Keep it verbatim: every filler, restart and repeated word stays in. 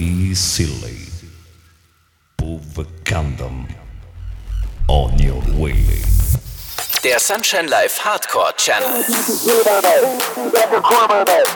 be silly. Put the condom on your way. Der Sunshine Live Hardcore Channel.